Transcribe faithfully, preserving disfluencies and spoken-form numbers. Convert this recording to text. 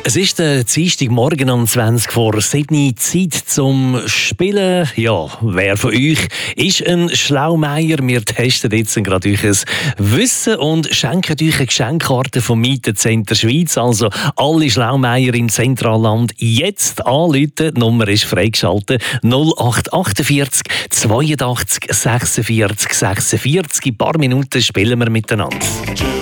Es ist der Dienstagmorgen um zwanzig vor sieben, Zeit zum Spielen. Ja, wer von euch ist ein Schlaumeier? Wir testen jetzt gerade euch ein Wissen und schenken euch eine Geschenkkarte vom Mietencenter Schweiz. Also alle Schlaumeier im Zentralland jetzt anrufen. Die Nummer ist freigeschaltet. null acht achtundvierzig zweiundachtzig sechsundvierzig sechsundvierzig. In ein paar Minuten spielen wir miteinander.